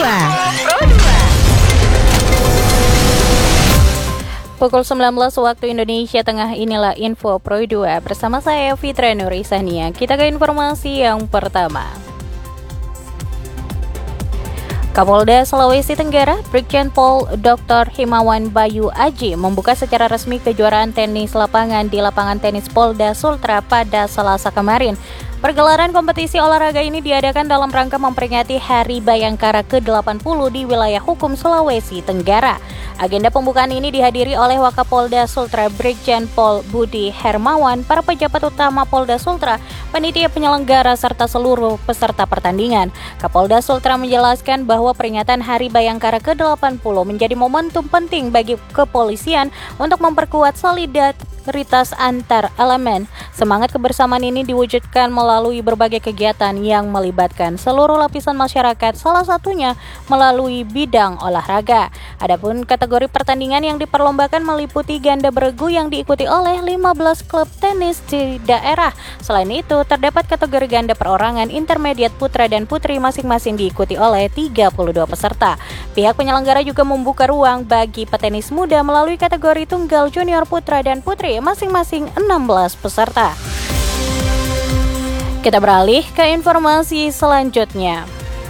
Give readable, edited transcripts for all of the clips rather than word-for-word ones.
Pukul 19 waktu Indonesia Tengah, inilah info Pro 2 bersama saya Fitra Nurisahnia. Kita ke informasi yang pertama. Kapolda Sulawesi Tenggara, Brigjen Pol Dr. Himawan Bayu Aji membuka secara resmi kejuaraan tenis lapangan di lapangan tenis Polda Sultra pada Selasa kemarin. Pergelaran kompetisi olahraga ini diadakan dalam rangka memperingati Hari Bayangkara ke-80 di wilayah hukum Sulawesi Tenggara. Agenda pembukaan ini dihadiri oleh Wakapolda Sultra Brigjen Pol Budi Hermawan, para pejabat utama Polda Sultra, panitia penyelenggara, serta seluruh peserta pertandingan. Kapolda Sultra menjelaskan bahwa peringatan Hari Bayangkara ke-80 menjadi momentum penting bagi kepolisian untuk memperkuat solidaritas antar elemen. Semangat kebersamaan ini diwujudkan melalui berbagai kegiatan yang melibatkan seluruh lapisan masyarakat, salah satunya melalui bidang olahraga. Adapun kategori pertandingan yang diperlombakan meliputi ganda beregu yang diikuti oleh 15 klub tenis di daerah. Selain itu, terdapat kategori ganda perorangan, intermediate, putra dan putri masing-masing diikuti oleh 32 peserta. Pihak penyelenggara juga membuka ruang bagi petenis muda melalui kategori tunggal, junior, putra dan putri masing-masing 16 peserta. Kita beralih ke informasi selanjutnya.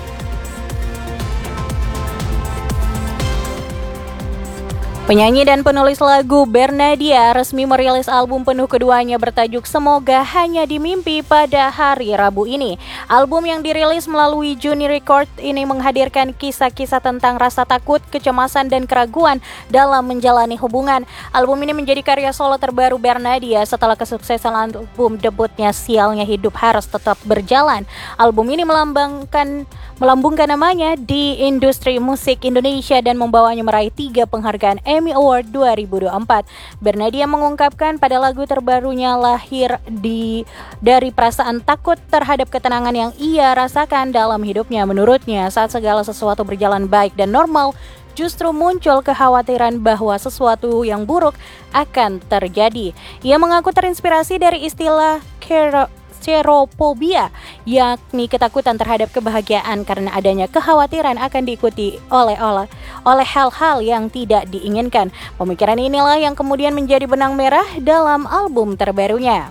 Penyanyi dan penulis lagu Bernadia resmi merilis album penuh keduanya bertajuk Semoga Hanya di Mimpi pada hari Rabu ini. Album yang dirilis melalui Juni Record ini menghadirkan kisah-kisah tentang rasa takut, kecemasan, dan keraguan dalam menjalani hubungan. Album ini menjadi karya solo terbaru Bernadia setelah kesuksesan album debutnya Sialnya Hidup Harus Tetap Berjalan. Album ini melambungkan namanya di industri musik Indonesia dan membawanya meraih 3 penghargaan Emmy Award 2024. Bernadia mengungkapkan pada lagu terbarunya lahir dari perasaan takut terhadap ketenangan yang ia rasakan dalam hidupnya. Menurutnya, saat segala sesuatu berjalan baik dan normal, justru muncul kekhawatiran bahwa sesuatu yang buruk akan terjadi. Ia mengaku terinspirasi dari istilah serophobia, yakni ketakutan terhadap kebahagiaan karena adanya kekhawatiran akan diikuti oleh hal-hal yang tidak diinginkan. Pemikiran inilah yang kemudian menjadi benang merah dalam album terbarunya.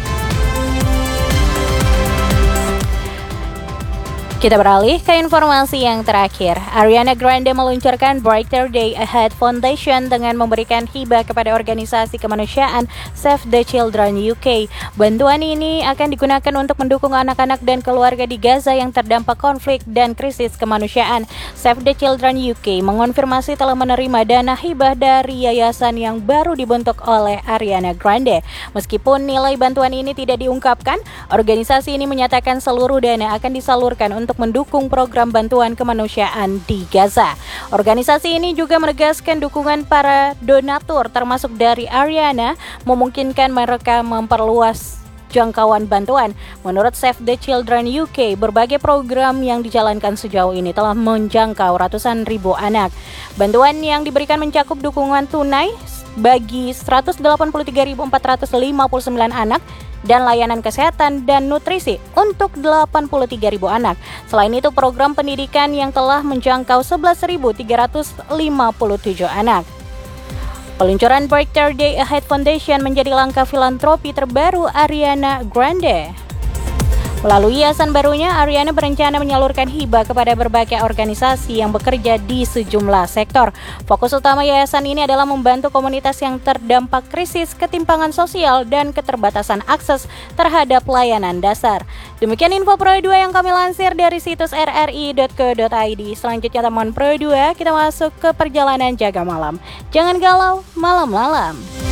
Kita beralih ke informasi yang terakhir. Ariana Grande meluncurkan Brighter Day Ahead Foundation dengan memberikan hibah kepada organisasi kemanusiaan Save the Children UK. Bantuan ini akan digunakan untuk mendukung anak-anak dan keluarga di Gaza yang terdampak konflik dan krisis kemanusiaan. Save the Children UK mengonfirmasi telah menerima dana hibah dari yayasan yang baru dibentuk oleh Ariana Grande. Meskipun nilai bantuan ini tidak diungkapkan, organisasi ini menyatakan seluruh dana akan disalurkan untuk mendukung program bantuan kemanusiaan di Gaza. Organisasi ini juga menegaskan dukungan para donatur termasuk dari Ariana memungkinkan mereka memperluas jangkauan bantuan. Menurut Save the Children UK, berbagai program yang dijalankan sejauh ini telah menjangkau ratusan ribu anak. Bantuan yang diberikan mencakup dukungan tunai bagi 183.459 anak dan layanan kesehatan dan nutrisi untuk 83.000 anak. Selain itu, program pendidikan yang telah menjangkau 11.357 anak. Peluncuran Brighter Day Ahead Foundation menjadi langkah filantropi terbaru Ariana Grande. Melalui yayasan barunya, Ariana berencana menyalurkan hibah kepada berbagai organisasi yang bekerja di sejumlah sektor. Fokus utama yayasan ini adalah membantu komunitas yang terdampak krisis, ketimpangan sosial, dan keterbatasan akses terhadap layanan dasar. Demikian info Pro 2 yang kami lansir dari situs rri.co.id. Selanjutnya teman Pro 2, kita masuk ke perjalanan jaga malam. Jangan galau malam-malam.